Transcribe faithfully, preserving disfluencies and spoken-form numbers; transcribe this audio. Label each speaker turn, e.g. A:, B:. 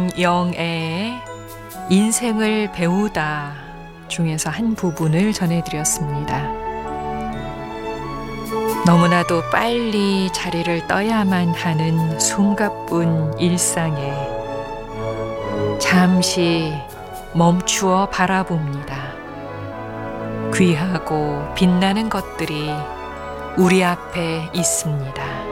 A: 영애의 인생을 배우다 중에서 한 부분을 전해드렸습니다. 너무나도 빨리 자리를 떠야만 하는 숨가쁜 일상에 잠시 멈추어 바라봅니다. 귀하고 빛나는 것들이 우리 앞에 있습니다.